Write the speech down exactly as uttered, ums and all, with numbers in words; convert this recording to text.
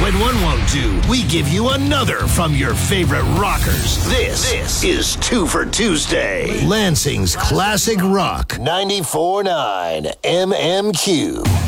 when one won't do, we give you another from your favorite rockers. This, this is Two for Tuesday. Lansing's Classic Rock. ninety-four point nine M M Q.